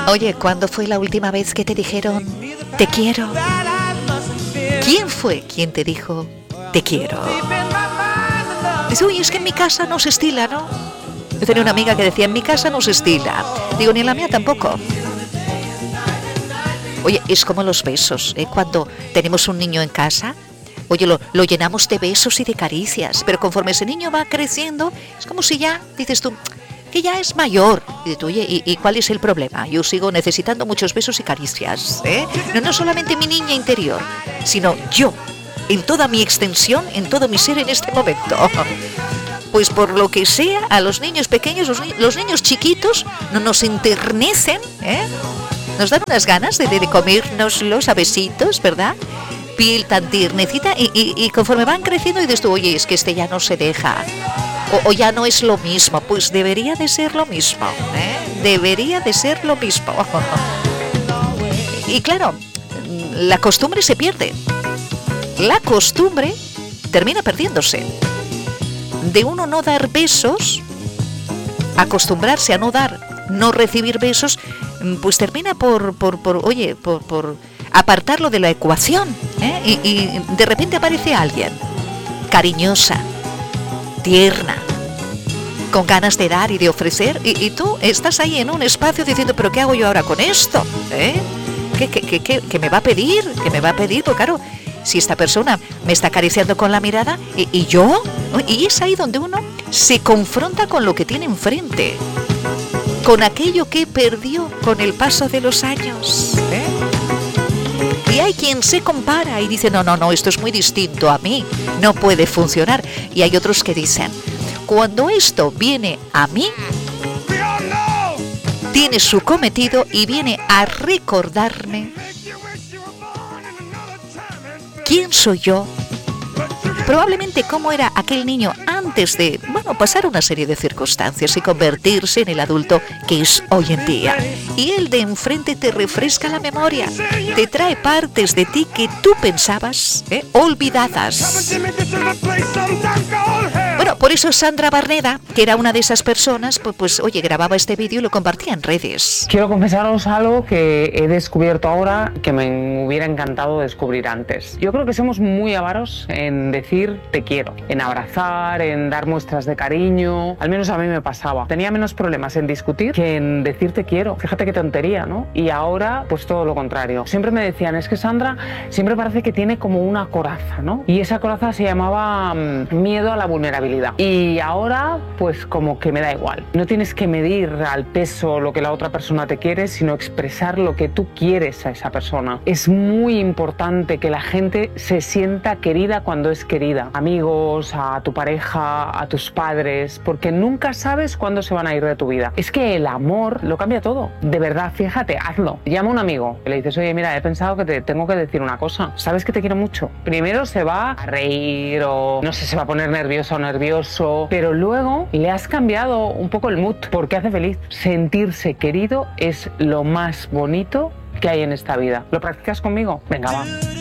Oye, ¿cuándo fue la última vez que te dijeron te quiero? ¿Quién fue quien te dijo te quiero? Dice, uy, es que en mi casa no se estila, ¿no? Yo tenía una amiga que decía, en mi casa no se estila. Digo, ni en la mía tampoco. Oye, es como los besos, ¿eh? Cuando tenemos un niño en casa, oye, lo llenamos de besos y de caricias, pero conforme ese niño va creciendo, es como si ya, dices tú, que ya es mayor. Y dices tú, oye, ¿y cuál es el problema? Yo sigo necesitando muchos besos y caricias, ¿eh? No solamente mi niña interior, sino yo, en toda mi extensión, en todo mi ser en este momento. Pues por lo que sea, a los niños pequeños, los niños chiquitos, no nos enternecen, ¿eh? Nos dan unas ganas de comérnoslos a besitos, ¿verdad? Piel tan tiernecita y conforme van creciendo y dices tú, oye, es que este ya no se deja. O ya no es lo mismo. Pues debería de ser lo mismo, ¿eh? Debería de ser lo mismo. Y claro, la costumbre se pierde. La costumbre termina perdiéndose. De uno no dar besos, acostumbrarse a no recibir besos, pues termina por apartarlo de la ecuación, ¿eh? Y de repente aparece alguien cariñosa, tierna, con ganas de dar y de ofrecer, y tú estás ahí en un espacio diciendo, pero ¿qué hago yo ahora con esto? ¿Eh? ¿Qué me va a pedir? ¿Qué me va a pedir? Pues claro, si esta persona me está acariciando con la mirada, ¿y yo? Y es ahí donde uno se confronta con lo que tiene enfrente, con aquello que perdió con el paso de los años, ¿eh? Y hay quien se compara y dice, no, esto es muy distinto a mí, no puede funcionar. Y hay otros que dicen, cuando esto viene a mí, tiene su cometido y viene a recordarme quién soy yo, probablemente cómo era aquel niño antes de, pasar una serie de circunstancias y convertirse en el adulto que es hoy en día. Y el de enfrente te refresca la memoria, te trae partes de ti que tú pensabas olvidadas. Bueno, por eso Sandra Barneda, que era una de esas personas, pues oye, grababa este vídeo y lo compartía en redes. Quiero confesaros algo que he descubierto ahora que me hubiera encantado descubrir antes. Yo creo que somos muy avaros en decir te quiero, en abrazar, en dar muestras de cariño. Al menos a mí me pasaba. Tenía menos problemas en discutir que en decir te quiero. Fíjate qué tontería, ¿no? Y ahora, pues todo lo contrario. Siempre me decían, es que Sandra siempre parece que tiene como una coraza, ¿no? Y esa coraza se llamaba miedo a la vulnerabilidad. Y ahora, pues como que me da igual. No tienes que medir al peso lo que la otra persona te quiere, sino expresar lo que tú quieres a esa persona. Es muy importante que la gente se sienta querida cuando es querida. Amigos, a tu pareja, a tus padres, porque nunca sabes cuándo se van a ir de tu vida. Es que el amor lo cambia todo. De verdad, fíjate, hazlo. Llama a un amigo y le dices, oye, mira, he pensado que te tengo que decir una cosa. Sabes que te quiero mucho. Primero se va a reír o no sé, se va a poner nervioso o nervioso, pero luego le has cambiado un poco el mood porque hace feliz. Sentirse querido es lo más bonito que hay en esta vida. ¿Lo practicas conmigo? Venga, va.